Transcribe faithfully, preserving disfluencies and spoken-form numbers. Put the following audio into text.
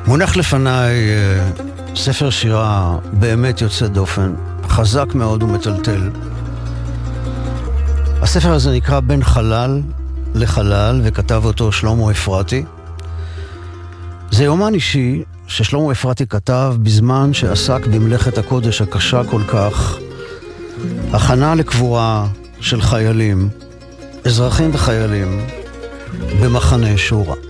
מונח לפניי ספר שירה באמת יוצא דופן, חזק מאוד ומטלטל. הספר הזה נקרא בין חלל לחלל, וכתב אותו שלמה אפרתי. זה יומן אישי ששלמה אפרתי כתב בזמן שעסק במלאכת הקודש הקשה כל כך, הכנה לקבורה של חיילים, אזרחים וחיילים, במחנה שורה.